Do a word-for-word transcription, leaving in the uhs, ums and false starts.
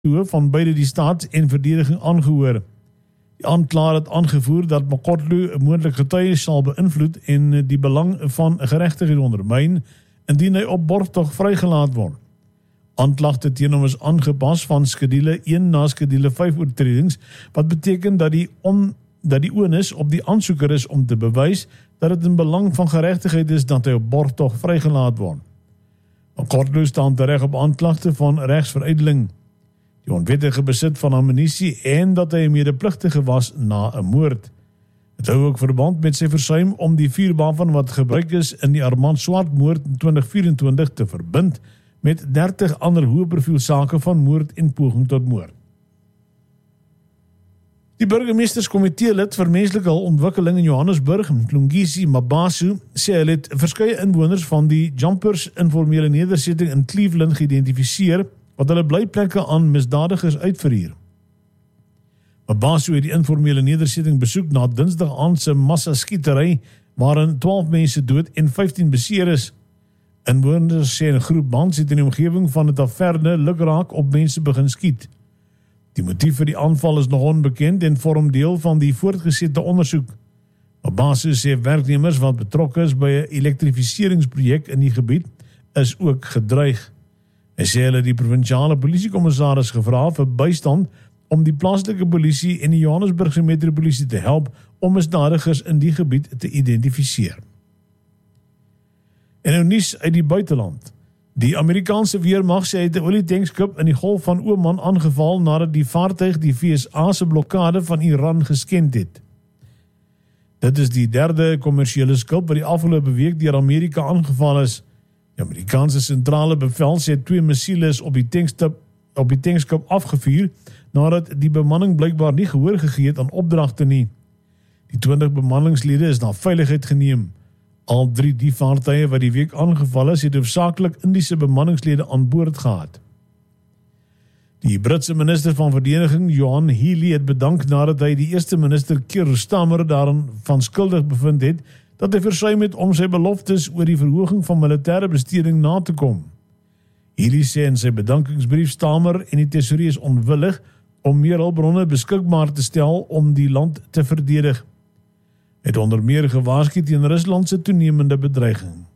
toe van beide die staat en verdediging aangehoor. Die aanklaer het aangevoer dat Mokotlo 'n moontlike getuie sal beïnvloed en die belang van geregtigheid ondermyn indien hy op borgtog vrygelaat word. Aanklagte teen hom is aangepas van skedule een na skedule vyf oortredings, wat beteken dat die on, dat die onus op die aansoeker is om te bewys dat dit in belang van geregtigheid is dat hy op borgtog vrygelaat word. Mokotlo staan tereg op aanklagte van regsveruideling, die onwettige besit van ammunisie en dat hy medepligtige was na 'n moord. Het hou ook verband met sy versuim om die vuurwapen wat gebruik is in die Armand Swart moord in twintig vyf-en-twintig te verbind met dertig ander hoë profiel sake van moord en poging tot moord. Die burgemeesterskomitee lid vir menslike ontwikkeling in Johannesburg, Mlungisi Mabaso, sê hy het verskeie inwoners van die Jumpers informele nedersetting in Cleveland geïdentifiseer wat hulle blyplekke aan misdadigers uitverhuur. Mabaso het die informele nedersetting besoek na Dinsdag aand se massaskietery waarin twaalf mense dood en vyftien beseer is. Inwoners sê 'n groep bands het in die omgewing van 'n taverne lukraak op mense begin skiet. Die motief vir die aanval is nog onbekend en vorm deel van die voortgesette ondersoek. Mabaso sê werknemers wat betrokke is by 'n elektrifiseringsprojek in die gebied is ook gedreig. Hy sê hulle die provinsiale polisiekommissaris gevra vir bystand om die plaaslike polisie en die Johannesburgse metropolisie te help om misdadigers in die gebied te identifiseer. En nou nuus uit die buiteland. Die Amerikaanse weermag sê hy het 'n olietankskip in die Golf van Oman aangeval nadat die vaartuig die V S A se blokkade van Iran geskend het. Dit is die derde kommersiële skip wat die afgelope week deur Amerika aangeval is. Die Amerikaanse sentrale bevel sê twee missiele op die tankskip op die tankskip afgevuur nadat die bemanning blykbaar nie gehoor gegee het aan opdragte nie. Die twintig bemanningslede is na veiligheid geneem. Al drie die vaartuie wat die week aangeval is, het hoofsaaklik Indiese bemanningslede aan boord gehad. Die Britse minister van verdediging, Johan Healey, het bedank nadat hy die eerste minister Keir Starmer daarin van skuldig bevind het, dat hy versuim het om sy beloftes oor die verhoging van militêre besteding na te kom. Healey sê in sy bedankingsbrief Starmer en die tesourier is onwillig om meer hulpbronne beskikbaar te stel om die land te verdedig. Het onder meer gewaarsku teen Rusland se toenemende bedreiging.